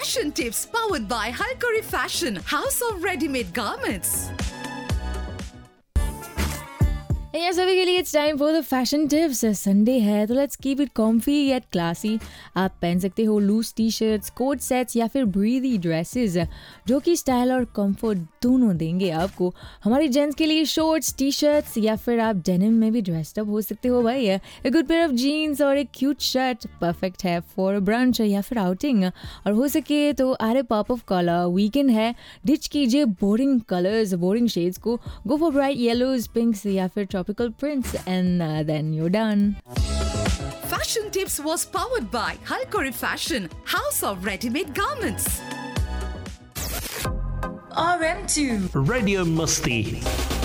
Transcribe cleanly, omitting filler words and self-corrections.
Fashion tips powered by Halkari Fashion, House of Ready-Made Garments. यार सभी के लिए it's time for the fashion tips. Sunday है तो let's keep it comfy yet classy. आप पहन सकते हो loose T shirts, coat sets या फिर ब्रीदी ड्रेसेस जो कि स्टाइल और कंफर्ट दोनों देंगे आपको. हमारे जेंट्स के लिए शॉर्ट्स, टी शर्ट्स या फिर आप डेनिम में भी ड्रेस्ड अप हो सकते हो भाई. A good pair of jeans और एक क्यूट शर्ट परफेक्ट है फॉर ब्रंच या फिर आउटिंग. और हो सके तो अरे पॉप ऑफ कलर. वीकेंड है, डिच कीजिए बोरिंग कलर्स, बोरिंग शेड्स को. गो फॉर ब्राइट येलोज, पिंक्स या फिर tropical prints and then you're done. Fashion tips was powered by Halkari Fashion, House of Ready-Made Garments. RM2 Radio Musti.